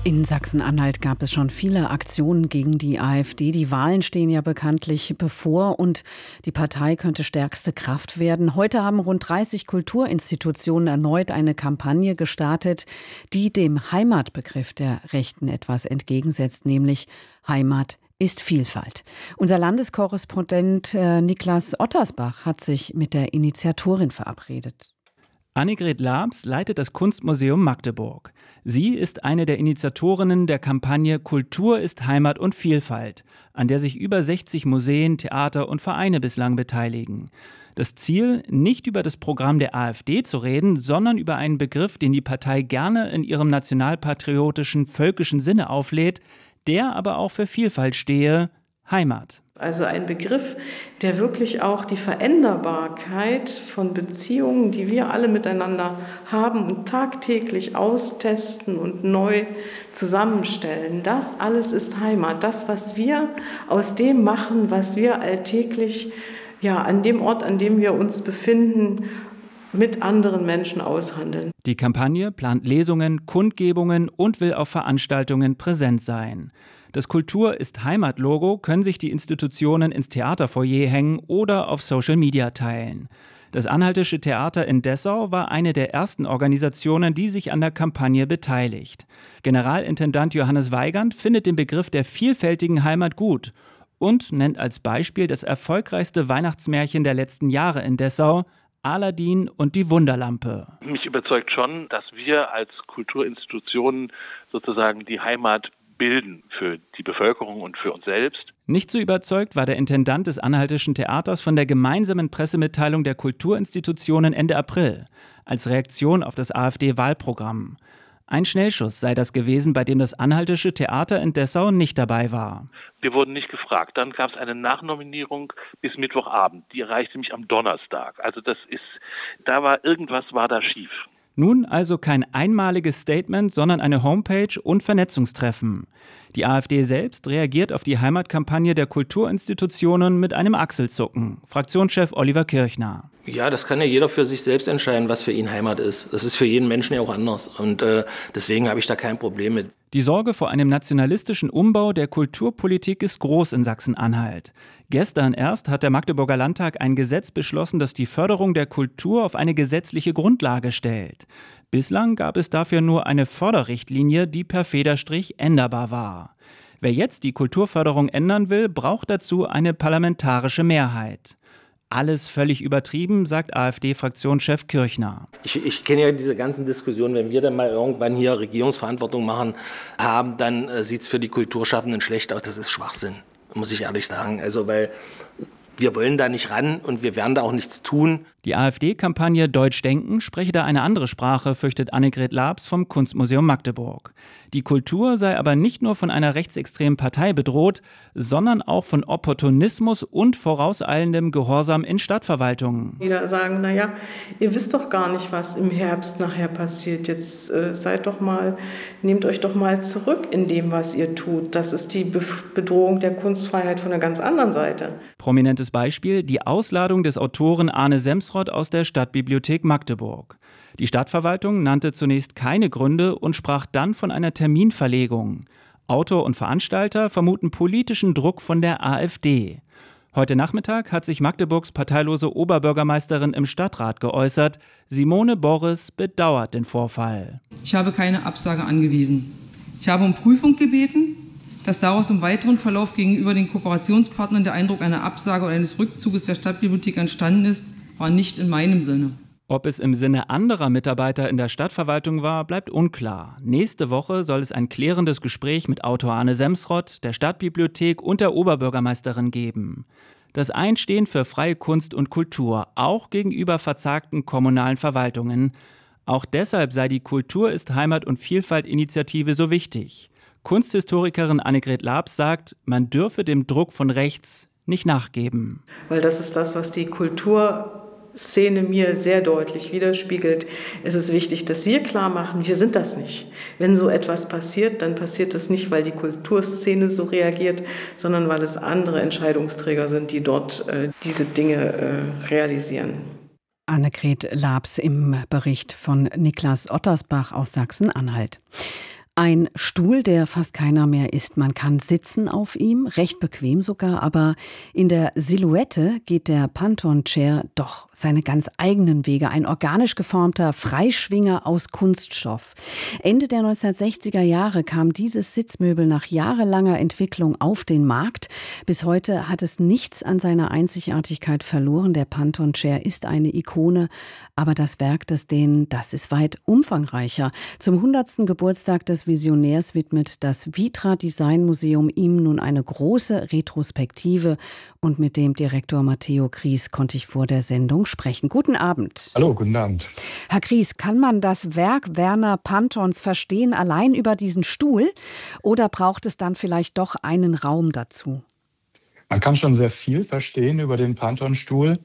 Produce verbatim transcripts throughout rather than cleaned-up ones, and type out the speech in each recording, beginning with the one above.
In Sachsen-Anhalt gab es schon viele Aktionen gegen die AfD. Die Wahlen stehen ja bekanntlich bevor und die Partei könnte stärkste Kraft werden. Heute haben rund dreißig Kulturinstitutionen erneut eine Kampagne gestartet, die dem Heimatbegriff der Rechten etwas entgegensetzt, nämlich Heimat ist Vielfalt. Unser Landeskorrespondent äh, Niklas Ottersbach hat sich mit der Initiatorin verabredet. Annegret Labs leitet das Kunstmuseum Magdeburg. Sie ist eine der Initiatorinnen der Kampagne Kultur ist Heimat und Vielfalt, an der sich über sechzig Museen, Theater und Vereine bislang beteiligen. Das Ziel, nicht über das Programm der AfD zu reden, sondern über einen Begriff, den die Partei gerne in ihrem nationalpatriotischen, völkischen Sinne auflädt, der aber auch für Vielfalt stehe: Heimat. Also ein Begriff, der wirklich auch die Veränderbarkeit von Beziehungen, die wir alle miteinander haben und tagtäglich austesten und neu zusammenstellen. Das alles ist Heimat. Das, was wir aus dem machen, was wir alltäglich, ja, an dem Ort, an dem wir uns befinden, mit anderen Menschen aushandeln. Die Kampagne plant Lesungen, Kundgebungen und will auf Veranstaltungen präsent sein. Das Kultur ist Heimat-Logo können sich die Institutionen ins Theaterfoyer hängen oder auf Social Media teilen. Das Anhaltische Theater in Dessau war eine der ersten Organisationen, die sich an der Kampagne beteiligt. Generalintendant Johannes Weigand findet den Begriff der vielfältigen Heimat gut und nennt als Beispiel das erfolgreichste Weihnachtsmärchen der letzten Jahre in Dessau: Aladdin und die Wunderlampe. Mich überzeugt schon, dass wir als Kulturinstitutionen sozusagen die Heimat bilden für die Bevölkerung und für uns selbst. Nicht so überzeugt war der Intendant des Anhaltischen Theaters von der gemeinsamen Pressemitteilung der Kulturinstitutionen Ende April als Reaktion auf das AfD-Wahlprogramm. Ein Schnellschuss sei das gewesen, bei dem das Anhaltische Theater in Dessau nicht dabei war. Wir wurden nicht gefragt. Dann gab es eine Nachnominierung bis Mittwochabend. Die erreichte mich am Donnerstag. Also das ist, da war irgendwas war da schief. Nun also kein einmaliges Statement, sondern eine Homepage und Vernetzungstreffen. Die AfD selbst reagiert auf die Heimatkampagne der Kulturinstitutionen mit einem Achselzucken. Fraktionschef Oliver Kirchner. Ja, das kann ja jeder für sich selbst entscheiden, was für ihn Heimat ist. Das ist für jeden Menschen ja auch anders. Und äh, deswegen habe ich da kein Problem mit. Die Sorge vor einem nationalistischen Umbau der Kulturpolitik ist groß in Sachsen-Anhalt. Gestern erst hat der Magdeburger Landtag ein Gesetz beschlossen, das die Förderung der Kultur auf eine gesetzliche Grundlage stellt. Bislang gab es dafür nur eine Förderrichtlinie, die per Federstrich änderbar war. Wer jetzt die Kulturförderung ändern will, braucht dazu eine parlamentarische Mehrheit. Alles völlig übertrieben, sagt AfD-Fraktionschef Kirchner. Ich, ich kenne ja diese ganzen Diskussionen, wenn wir dann mal irgendwann hier Regierungsverantwortung machen haben, dann äh, sieht es für die Kulturschaffenden schlecht aus. Das ist Schwachsinn, muss ich ehrlich sagen. Also, weil wir wollen da nicht ran und wir werden da auch nichts tun. Die AfD-Kampagne Deutsch denken spreche da eine andere Sprache, fürchtet Annegret Labs vom Kunstmuseum Magdeburg. Die Kultur sei aber nicht nur von einer rechtsextremen Partei bedroht, sondern auch von Opportunismus und vorauseilendem Gehorsam in Stadtverwaltungen. Wieder sagen, naja, ihr wisst doch gar nicht, was im Herbst nachher passiert. Jetzt äh, seid doch mal, nehmt euch doch mal zurück in dem, was ihr tut. Das ist die Be- Bedrohung der Kunstfreiheit von einer ganz anderen Seite. Prominentes Beispiel: die Ausladung des Autoren Arne Semsrott aus der Stadtbibliothek Magdeburg. Die Stadtverwaltung nannte zunächst keine Gründe und sprach dann von einer Terminverlegung. Autor und Veranstalter vermuten politischen Druck von der AfD. Heute Nachmittag hat sich Magdeburgs parteilose Oberbürgermeisterin im Stadtrat geäußert. Simone Boris bedauert den Vorfall. Ich habe keine Absage angewiesen. Ich habe um Prüfung gebeten. Dass daraus im weiteren Verlauf gegenüber den Kooperationspartnern der Eindruck einer Absage oder eines Rückzuges der Stadtbibliothek entstanden ist, war nicht in meinem Sinne. Ob es im Sinne anderer Mitarbeiter in der Stadtverwaltung war, bleibt unklar. Nächste Woche soll es ein klärendes Gespräch mit Autor Arne Semsrott, der Stadtbibliothek und der Oberbürgermeisterin geben. Das Einstehen für freie Kunst und Kultur, auch gegenüber verzagten kommunalen Verwaltungen. Auch deshalb sei die Kultur ist Heimat- und Vielfalt-Initiative so wichtig. Kunsthistorikerin Annegret Labs sagt, man dürfe dem Druck von rechts nicht nachgeben. Weil das ist das, was die Kulturszene mir sehr deutlich widerspiegelt. Es ist wichtig, dass wir klar machen, wir sind das nicht. Wenn so etwas passiert, dann passiert das nicht, weil die Kulturszene so reagiert, sondern weil es andere Entscheidungsträger sind, die dort äh, diese Dinge äh, realisieren. Annegret Labs im Bericht von Niklas Ottersbach aus Sachsen-Anhalt. Ein Stuhl, der fast keiner mehr ist. Man kann sitzen auf ihm, recht bequem sogar, aber in der Silhouette geht der Panton Chair doch seine ganz eigenen Wege. Ein organisch geformter Freischwinger aus Kunststoff. Ende der neunzehnhundertsechziger Jahre kam dieses Sitzmöbel nach jahrelanger Entwicklung auf den Markt. Bis heute hat es nichts an seiner Einzigartigkeit verloren. Der Panton Chair ist eine Ikone, aber das Werk des Dänen, das ist weit umfangreicher. Zum hundertsten Geburtstag des Visionärs widmet das Vitra Design Museum ihm nun eine große Retrospektive und mit dem Direktor Matteo Kries konnte ich vor der Sendung sprechen. Guten Abend. Hallo, guten Abend. Herr Kries, kann man das Werk Werner Pantons verstehen allein über diesen Stuhl oder braucht es dann vielleicht doch einen Raum dazu? Man kann schon sehr viel verstehen über den Panton-Stuhl,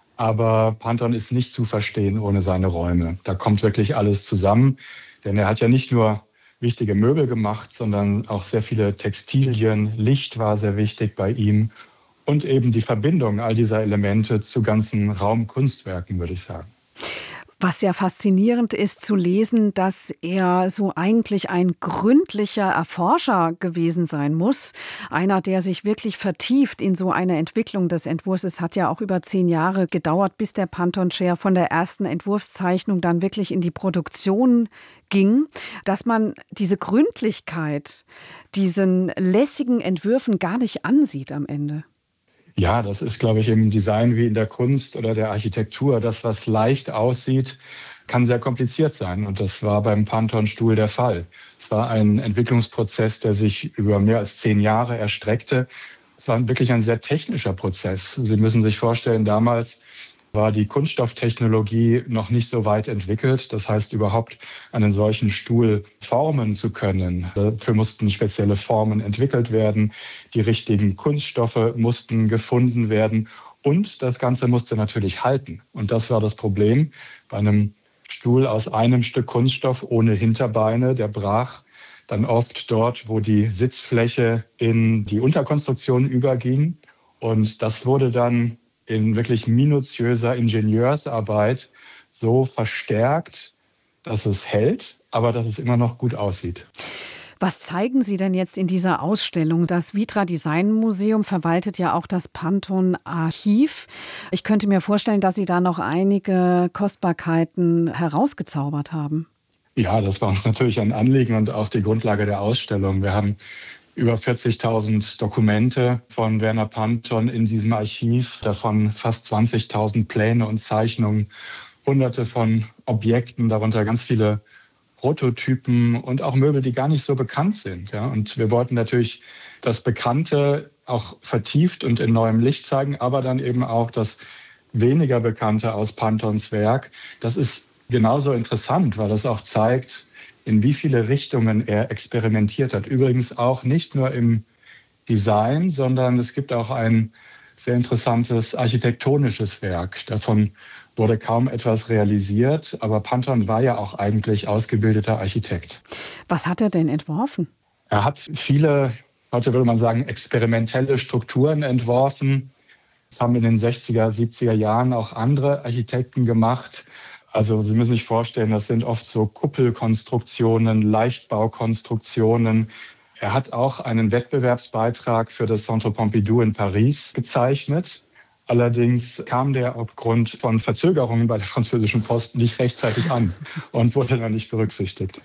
aber Panton ist nicht zu verstehen ohne seine Räume. Da kommt wirklich alles zusammen, denn er hat ja nicht nur wichtige Möbel gemacht, sondern auch sehr viele Textilien. Licht war sehr wichtig bei ihm und eben die Verbindung all dieser Elemente zu ganzen Raumkunstwerken, würde ich sagen. Was ja faszinierend ist zu lesen, dass er so eigentlich ein gründlicher Erforscher gewesen sein muss. Einer, der sich wirklich vertieft in so eine Entwicklung des Entwurfs. Es hat ja auch über zehn Jahre gedauert, bis der Panton Chair von der ersten Entwurfszeichnung dann wirklich in die Produktion ging. Dass man diese Gründlichkeit, diesen lässigen Entwürfen gar nicht ansieht am Ende. Ja, das ist, glaube ich, im Design wie in der Kunst oder der Architektur. Das, was leicht aussieht, kann sehr kompliziert sein. Und das war beim Panton-Stuhl der Fall. Es war ein Entwicklungsprozess, der sich über mehr als zehn Jahre erstreckte. Es war wirklich ein sehr technischer Prozess. Sie müssen sich vorstellen, damals war die Kunststofftechnologie noch nicht so weit entwickelt. Das heißt, überhaupt einen solchen Stuhl formen zu können. Dafür mussten spezielle Formen entwickelt werden. Die richtigen Kunststoffe mussten gefunden werden. Und das Ganze musste natürlich halten. Und das war das Problem bei einem Stuhl aus einem Stück Kunststoff ohne Hinterbeine. Der brach dann oft dort, wo die Sitzfläche in die Unterkonstruktion überging. Und das wurde dann in wirklich minutiöser Ingenieursarbeit so verstärkt, dass es hält, aber dass es immer noch gut aussieht. Was zeigen Sie denn jetzt in dieser Ausstellung? Das Vitra Design Museum verwaltet ja auch das Panton Archiv. Ich könnte mir vorstellen, dass Sie da noch einige Kostbarkeiten herausgezaubert haben. Ja, das war uns natürlich ein Anliegen und auch die Grundlage der Ausstellung. Wir haben über vierzigtausend Dokumente von Werner Panton in diesem Archiv, davon fast zwanzigtausend Pläne und Zeichnungen, hunderte von Objekten, darunter ganz viele Prototypen und auch Möbel, die gar nicht so bekannt sind. Ja. Und wir wollten natürlich das Bekannte auch vertieft und in neuem Licht zeigen, aber dann eben auch das weniger Bekannte aus Pantons Werk. Das ist genauso interessant, weil das auch zeigt, in wie viele Richtungen er experimentiert hat. Übrigens auch nicht nur im Design, sondern es gibt auch ein sehr interessantes architektonisches Werk. Davon wurde kaum etwas realisiert, aber Panton war ja auch eigentlich ausgebildeter Architekt. Was hat er denn entworfen? Er hat viele, heute würde man sagen, experimentelle Strukturen entworfen. Das haben in den sechziger, siebziger Jahren auch andere Architekten gemacht. Also Sie müssen sich vorstellen, das sind oft so Kuppelkonstruktionen, Leichtbaukonstruktionen. Er hat auch einen Wettbewerbsbeitrag für das Centre Pompidou in Paris gezeichnet. Allerdings kam der aufgrund von Verzögerungen bei der französischen Post nicht rechtzeitig an und wurde dann nicht berücksichtigt.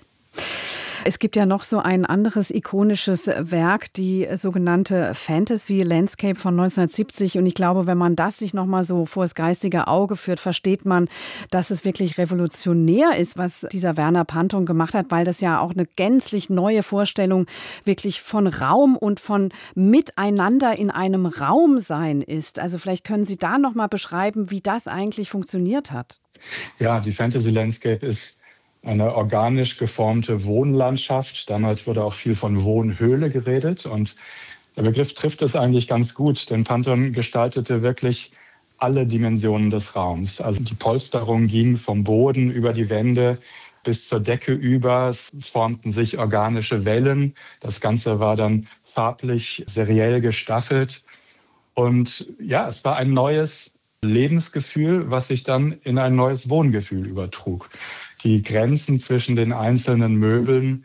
Es gibt ja noch so ein anderes ikonisches Werk, die sogenannte Fantasy Landscape von neunzehnhundertsiebzig. Und ich glaube, wenn man das sich noch mal so vor das geistige Auge führt, versteht man, dass es wirklich revolutionär ist, was dieser Werner Panton gemacht hat, weil das ja auch eine gänzlich neue Vorstellung wirklich von Raum und von Miteinander in einem Raum sein ist. Also vielleicht können Sie da noch mal beschreiben, wie das eigentlich funktioniert hat. Ja, die Fantasy Landscape ist eine organisch geformte Wohnlandschaft. Damals wurde auch viel von Wohnhöhle geredet und der Begriff trifft es eigentlich ganz gut, denn Panton gestaltete wirklich alle Dimensionen des Raums. Also die Polsterung ging vom Boden über die Wände bis zur Decke über. Es formten sich organische Wellen. Das Ganze war dann farblich seriell gestaffelt. Und ja, es war ein neues Lebensgefühl, was sich dann in ein neues Wohngefühl übertrug. Die Grenzen zwischen den einzelnen Möbeln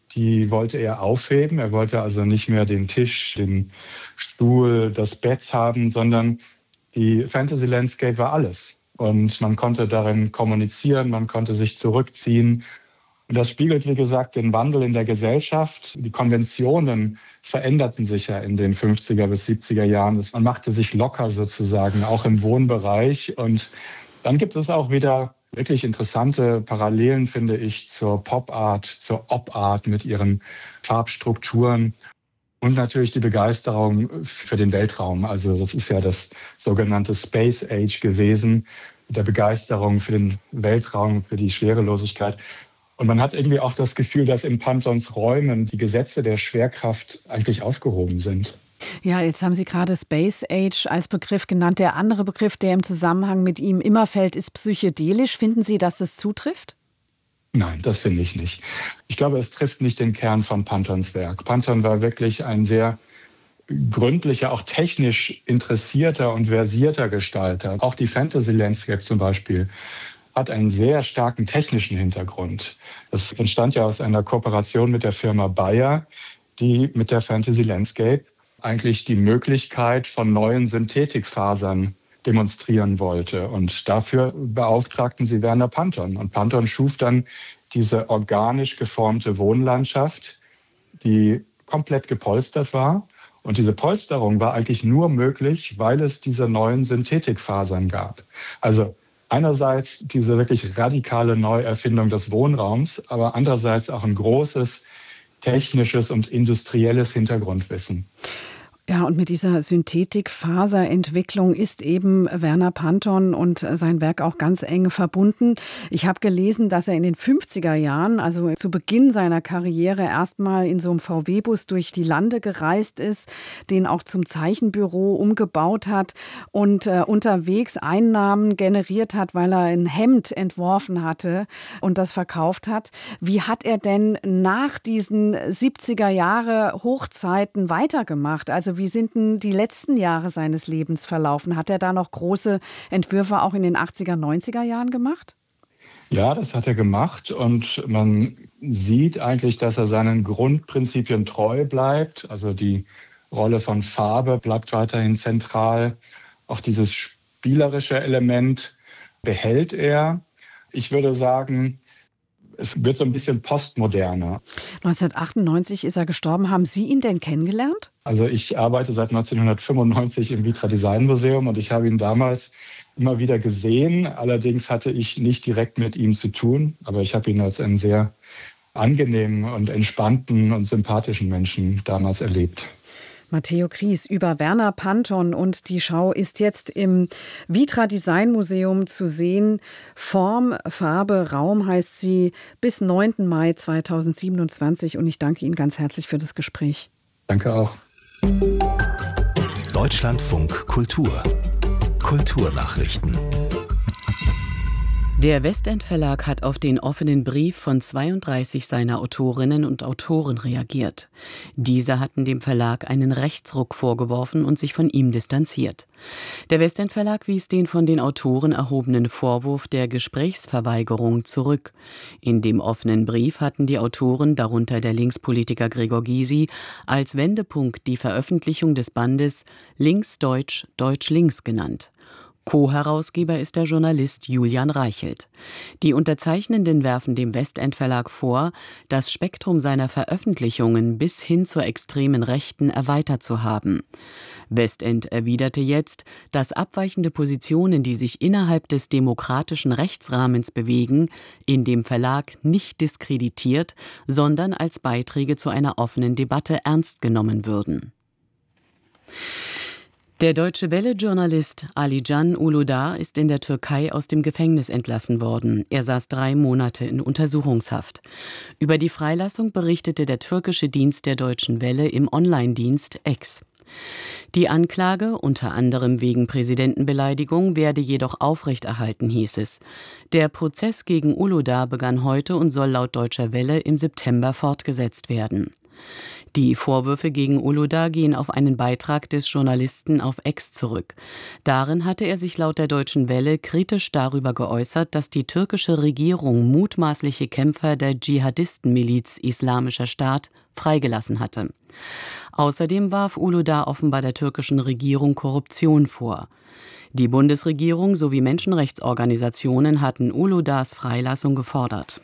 die wollte er aufheben. Er wollte also nicht mehr den Tisch, den Stuhl, das Bett haben, sondern die Fantasy Landscape war alles. Und man konnte darin kommunizieren, man konnte sich zurückziehen. Und das spiegelt, wie gesagt, den Wandel in der Gesellschaft. Die Konventionen veränderten sich ja in den fünfziger bis siebziger Jahren. Man machte sich locker sozusagen, auch im Wohnbereich. Und dann gibt es auch wieder wirklich interessante Parallelen, finde ich, zur Pop-Art, zur Op-Art mit ihren Farbstrukturen. Und natürlich die Begeisterung für den Weltraum. Also das ist ja das sogenannte Space Age gewesen, mit der Begeisterung für den Weltraum, für die Schwerelosigkeit. Und man hat irgendwie auch das Gefühl, dass in Pantons Räumen die Gesetze der Schwerkraft eigentlich aufgehoben sind. Ja, jetzt haben Sie gerade Space Age als Begriff genannt. Der andere Begriff, der im Zusammenhang mit ihm immer fällt, ist psychedelisch. Finden Sie, dass das zutrifft? Nein, das finde ich nicht. Ich glaube, es trifft nicht den Kern von Pantons Werk. Panton war wirklich ein sehr gründlicher, auch technisch interessierter und versierter Gestalter. Auch die Fantasy Landscape zum Beispiel hat einen sehr starken technischen Hintergrund. Das entstand ja aus einer Kooperation mit der Firma Bayer, die mit der Fantasy Landscape eigentlich die Möglichkeit von neuen Synthetikfasern demonstrieren wollte. Und dafür beauftragten sie Werner Panton. Und Panton schuf dann diese organisch geformte Wohnlandschaft, die komplett gepolstert war. Und diese Polsterung war eigentlich nur möglich, weil es diese neuen Synthetikfasern gab. Also einerseits diese wirklich radikale Neuerfindung des Wohnraums, aber andererseits auch ein großes technisches und industrielles Hintergrundwissen. Ja, und mit dieser Synthetikfaserentwicklung ist eben Werner Panton und sein Werk auch ganz eng verbunden. Ich habe gelesen, dass er in den fünfziger Jahren, also zu Beginn seiner Karriere, erstmal in so einem V W-Bus durch die Lande gereist ist, den auch zum Zeichenbüro umgebaut hat und äh, unterwegs Einnahmen generiert hat, weil er ein Hemd entworfen hatte und das verkauft hat. Wie hat er denn nach diesen siebziger Jahre Hochzeiten weitergemacht? Also wie sind denn die letzten Jahre seines Lebens verlaufen? Hat er da noch große Entwürfe auch in den achtziger, neunziger Jahren gemacht? Ja, das hat er gemacht und man sieht eigentlich, dass er seinen Grundprinzipien treu bleibt. Also die Rolle von Farbe bleibt weiterhin zentral. Auch dieses spielerische Element behält er. Ich würde sagen, es wird so ein bisschen postmoderner. neunzehnhundertachtundneunzig ist er gestorben. Haben Sie ihn denn kennengelernt? Also ich arbeite seit neunzehnhundertfünfundneunzig im Vitra Design Museum und ich habe ihn damals immer wieder gesehen. Allerdings hatte ich nicht direkt mit ihm zu tun, aber ich habe ihn als einen sehr angenehmen und entspannten und sympathischen Menschen damals erlebt. Matteo Kries über Werner Panton und die Schau ist jetzt im Vitra Design Museum zu sehen. Form, Farbe, Raum heißt sie, bis neunten Mai zweitausendsiebenundzwanzig und ich danke Ihnen ganz herzlich für das Gespräch. Danke auch. Deutschlandfunk Kultur. Kulturnachrichten. Der Westend Verlag hat auf den offenen Brief von zweiunddreißig seiner Autorinnen und Autoren reagiert. Diese hatten dem Verlag einen Rechtsruck vorgeworfen und sich von ihm distanziert. Der Westend Verlag wies den von den Autoren erhobenen Vorwurf der Gesprächsverweigerung zurück. In dem offenen Brief hatten die Autoren, darunter der Linkspolitiker Gregor Gysi, als Wendepunkt die Veröffentlichung des Bandes Links-Deutsch, Deutsch-Links genannt. Co-Herausgeber ist der Journalist Julian Reichelt. Die Unterzeichnenden werfen dem Westend Verlag vor, das Spektrum seiner Veröffentlichungen bis hin zur extremen Rechten erweitert zu haben. Westend erwiderte jetzt, dass abweichende Positionen, die sich innerhalb des demokratischen Rechtsrahmens bewegen, in dem Verlag nicht diskreditiert, sondern als Beiträge zu einer offenen Debatte ernst genommen würden. Der Deutsche Welle-Journalist Alican Uludağ ist in der Türkei aus dem Gefängnis entlassen worden. Er saß drei Monate in Untersuchungshaft. Über die Freilassung berichtete der türkische Dienst der Deutschen Welle im Online-Dienst X. Die Anklage, unter anderem wegen Präsidentenbeleidigung, werde jedoch aufrechterhalten, hieß es. Der Prozess gegen Uludağ begann heute und soll laut Deutscher Welle im September fortgesetzt werden. Die Vorwürfe gegen Uludağ gehen auf einen Beitrag des Journalisten auf X zurück. Darin hatte er sich laut der Deutschen Welle kritisch darüber geäußert, dass die türkische Regierung mutmaßliche Kämpfer der Dschihadistenmiliz Islamischer Staat freigelassen hatte. Außerdem warf Uludağ offenbar der türkischen Regierung Korruption vor. Die Bundesregierung sowie Menschenrechtsorganisationen hatten Uludağs Freilassung gefordert.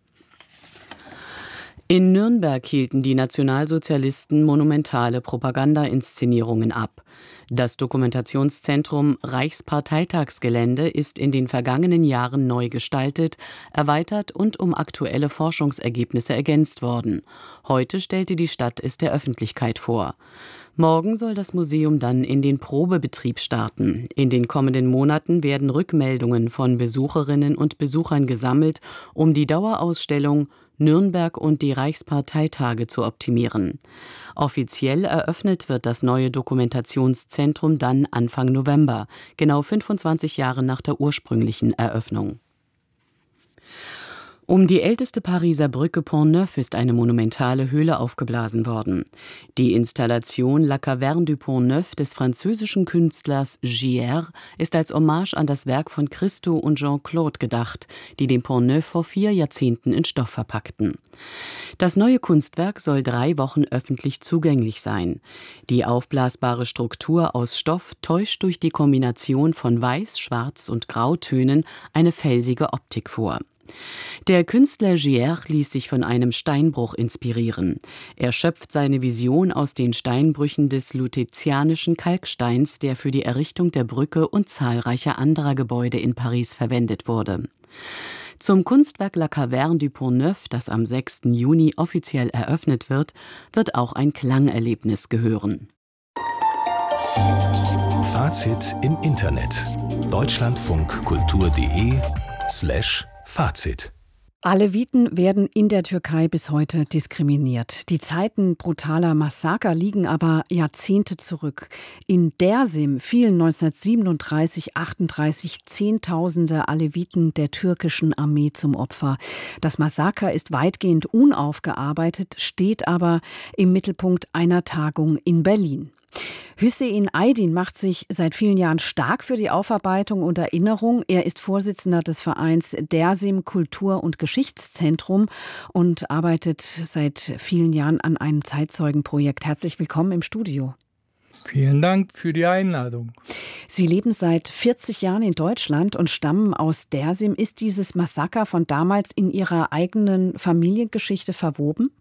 In Nürnberg hielten die Nationalsozialisten monumentale Propaganda-Inszenierungen ab. Das Dokumentationszentrum Reichsparteitagsgelände ist in den vergangenen Jahren neu gestaltet, erweitert und um aktuelle Forschungsergebnisse ergänzt worden. Heute stellte die Stadt es der Öffentlichkeit vor. Morgen soll das Museum dann in den Probebetrieb starten. In den kommenden Monaten werden Rückmeldungen von Besucherinnen und Besuchern gesammelt, um die Dauerausstellung Nürnberg und die Reichsparteitage zu optimieren. Offiziell eröffnet wird das neue Dokumentationszentrum dann Anfang November, genau fünfundzwanzig Jahre nach der ursprünglichen Eröffnung. Um die älteste Pariser Brücke Pont-Neuf ist eine monumentale Höhle aufgeblasen worden. Die Installation La Caverne du Pont-Neuf des französischen Künstlers Gier ist als Hommage an das Werk von Christo und Jean-Claude gedacht, die den Pont-Neuf vor vier Jahrzehnten in Stoff verpackten. Das neue Kunstwerk soll drei Wochen öffentlich zugänglich sein. Die aufblasbare Struktur aus Stoff täuscht durch die Kombination von Weiß, Schwarz und Grautönen eine felsige Optik vor. Der Künstler Gier ließ sich von einem Steinbruch inspirieren. Er schöpft seine Vision aus den Steinbrüchen des lutezianischen Kalksteins, der für die Errichtung der Brücke und zahlreicher anderer Gebäude in Paris verwendet wurde. Zum Kunstwerk La Caverne du Pont-Neuf, das am sechsten Juni offiziell eröffnet wird, wird auch ein Klangerlebnis gehören. Fazit im Internet. deutschlandfunkkultur.de slash Fazit. Aleviten werden in der Türkei bis heute diskriminiert. Die Zeiten brutaler Massaker liegen aber Jahrzehnte zurück. In Dersim fielen neunzehnhundertsiebenunddreißig achtunddreißig Zehntausende Aleviten der türkischen Armee zum Opfer. Das Massaker ist weitgehend unaufgearbeitet, steht aber im Mittelpunkt einer Tagung in Berlin. Hüseyin Aydin macht sich seit vielen Jahren stark für die Aufarbeitung und Erinnerung. Er ist Vorsitzender des Vereins Dersim Kultur- und Geschichtszentrum und arbeitet seit vielen Jahren an einem Zeitzeugenprojekt. Herzlich willkommen im Studio. Vielen Dank für die Einladung. Sie leben seit vierzig Jahren in Deutschland und stammen aus Dersim. Ist dieses Massaker von damals in Ihrer eigenen Familiengeschichte verwoben?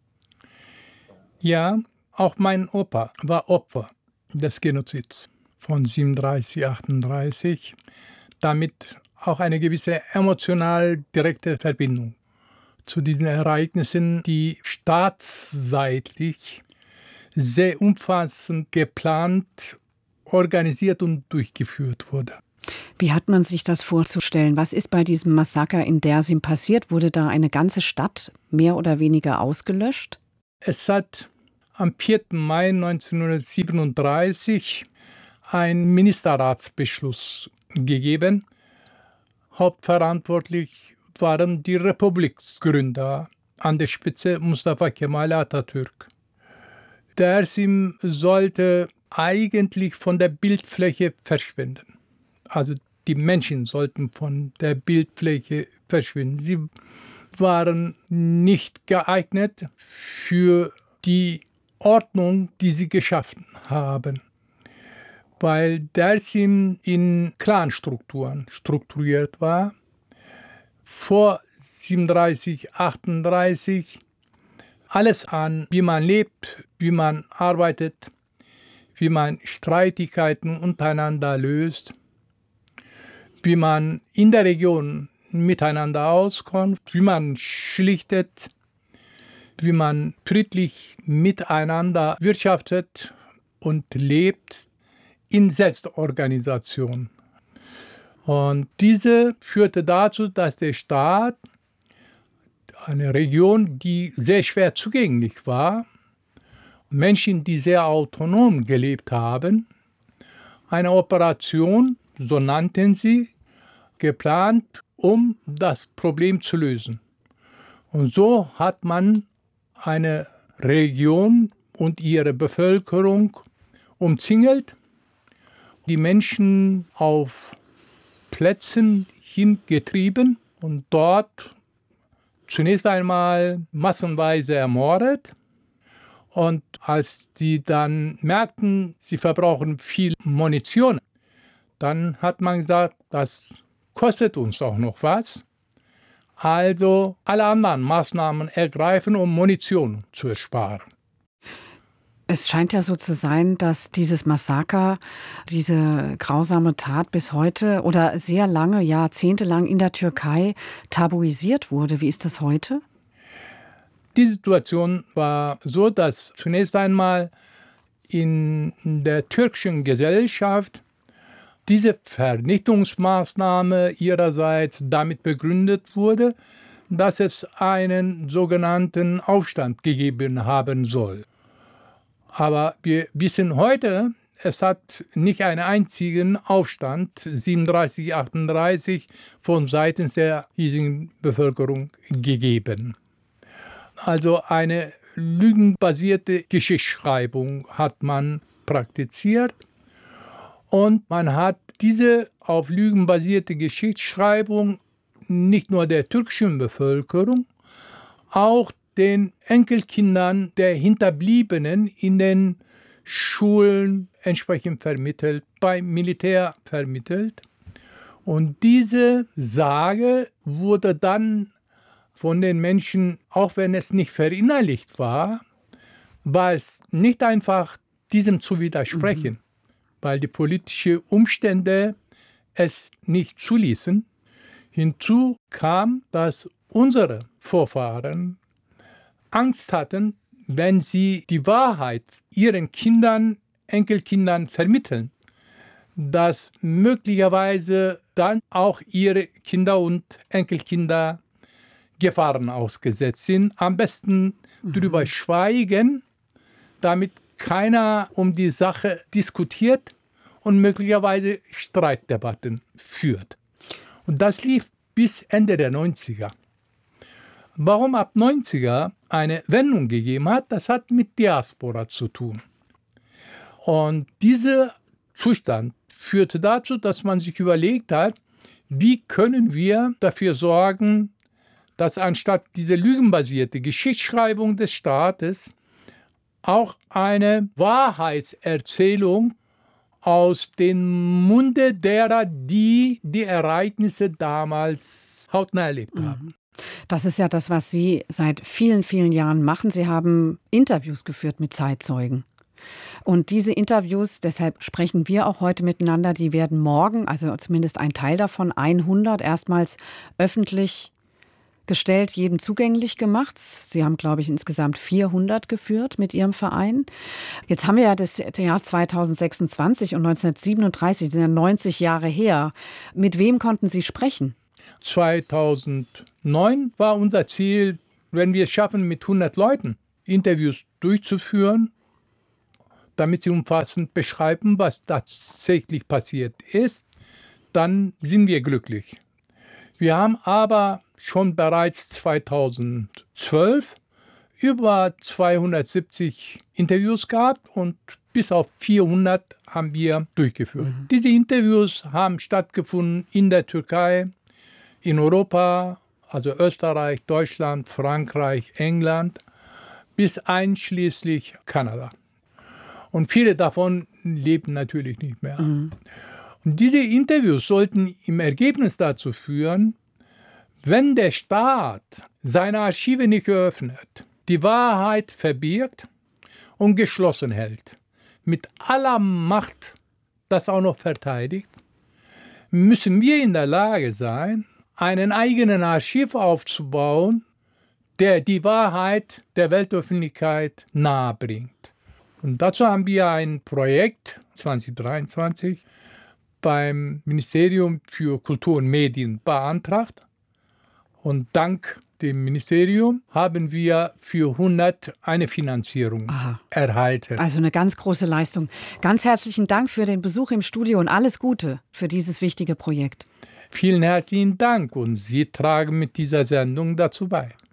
Ja, auch mein Opa war Opfer des Genozids von siebenunddreißig, achtunddreißig, damit auch eine gewisse emotional direkte Verbindung zu diesen Ereignissen, die staatsseitig sehr umfassend geplant, organisiert und durchgeführt wurde. Wie hat man sich das vorzustellen? Was ist bei diesem Massaker in Dersim passiert? Wurde da eine ganze Stadt mehr oder weniger ausgelöscht? Es hat am vierten Mai neunzehnhundertsiebenunddreißig einen Ministerratsbeschluss gegeben. Hauptverantwortlich waren die Republiksgründer, an der Spitze Mustafa Kemal Atatürk. Dersim sollte eigentlich von der Bildfläche verschwinden. Also die Menschen sollten von der Bildfläche verschwinden. Sie waren nicht geeignet für die Ordnung, die sie geschaffen haben, weil Dersim in Clanstrukturen strukturiert war. Vor siebenunddreißig, achtunddreißig alles an, wie man lebt, wie man arbeitet, wie man Streitigkeiten untereinander löst, wie man in der Region miteinander auskommt, wie man schlichtet, wie man friedlich miteinander wirtschaftet und lebt in Selbstorganisation. Und diese führte dazu, dass der Staat, eine Region, die sehr schwer zugänglich war, Menschen, die sehr autonom gelebt haben, eine Operation, so nannten sie, geplant, um das Problem zu lösen. Und so hat man eine Region und ihre Bevölkerung umzingelt, die Menschen auf Plätzen hingetrieben und dort zunächst einmal massenweise ermordet. Und als sie dann merkten, sie verbrauchen viel Munition, dann hat man gesagt, das kostet uns auch noch was. Also alle anderen Maßnahmen ergreifen, um Munition zu ersparen. Es scheint ja so zu sein, dass dieses Massaker, diese grausame Tat bis heute oder sehr lange, jahrzehntelang in der Türkei tabuisiert wurde. Wie ist das heute? Die Situation war so, dass zunächst einmal in der türkischen Gesellschaft diese Vernichtungsmaßnahme ihrerseits damit begründet wurde, dass es einen sogenannten Aufstand gegeben haben soll. Aber wir wissen heute, es hat nicht einen einzigen Aufstand siebenunddreißig, achtunddreißig von Seiten der hiesigen Bevölkerung gegeben. Also eine lügenbasierte Geschichtsschreibung hat man praktiziert und man hat diese auf Lügen basierte Geschichtsschreibung nicht nur der türkischen Bevölkerung, auch den Enkelkindern der Hinterbliebenen in den Schulen entsprechend vermittelt, beim Militär vermittelt. Und diese Sage wurde dann von den Menschen, auch wenn es nicht verinnerlicht war, war es nicht einfach, diesem zu widersprechen, mhm. weil die politischen Umstände es nicht zuließen. Hinzu kam, dass unsere Vorfahren Angst hatten, wenn sie die Wahrheit ihren Kindern, Enkelkindern vermitteln, dass möglicherweise dann auch ihre Kinder und Enkelkinder Gefahren ausgesetzt sind. Am besten mhm. darüber schweigen, damit keiner um die Sache diskutiert und möglicherweise Streitdebatten führt. Und das lief bis Ende der neunziger. Warum ab neunziger eine Wendung gegeben hat, das hat mit Diaspora zu tun. Und dieser Zustand führte dazu, dass man sich überlegt hat, wie können wir dafür sorgen, dass anstatt diese lügenbasierte Geschichtsschreibung des Staates auch eine Wahrheitserzählung aus dem Munde derer, die die Ereignisse damals hautnah erlebt mhm. haben. Das ist ja das, was Sie seit vielen, vielen Jahren machen. Sie haben Interviews geführt mit Zeitzeugen. Und diese Interviews, deshalb sprechen wir auch heute miteinander, die werden morgen, also zumindest ein Teil davon, hundert, erstmals öffentlich gestellt, jedem zugänglich gemacht. Sie haben, glaube ich, insgesamt vierhundert geführt mit Ihrem Verein. Jetzt haben wir ja das Jahr zweitausendsechsundzwanzig und neunzehnhundertsiebenunddreißig, das sind ja neunzig Jahre her. Mit wem konnten Sie sprechen? zweitausendneun war unser Ziel, wenn wir es schaffen, mit hundert Leuten Interviews durchzuführen, damit sie umfassend beschreiben, was tatsächlich passiert ist, dann sind wir glücklich. Wir haben aber schon bereits zweitausendzwölf über zweihundertsiebzig Interviews gehabt und bis auf vierhundert haben wir durchgeführt. Mhm. Diese Interviews haben stattgefunden in der Türkei, in Europa, also Österreich, Deutschland, Frankreich, England, bis einschließlich Kanada. Und viele davon leben natürlich nicht mehr. Mhm. Und diese Interviews sollten im Ergebnis dazu führen, wenn der Staat seine Archive nicht öffnet, die Wahrheit verbirgt und geschlossen hält, mit aller Macht das auch noch verteidigt, müssen wir in der Lage sein, einen eigenen Archiv aufzubauen, der die Wahrheit der Weltöffentlichkeit nahebringt. Und dazu haben wir ein Projekt zwanzig dreiundzwanzig beim Ministerium für Kultur und Medien beantragt. Und dank dem Ministerium haben wir für hundert eine Finanzierung Aha. erhalten. Also eine ganz große Leistung. Ganz herzlichen Dank für den Besuch im Studio und alles Gute für dieses wichtige Projekt. Vielen herzlichen Dank und Sie tragen mit dieser Sendung dazu bei.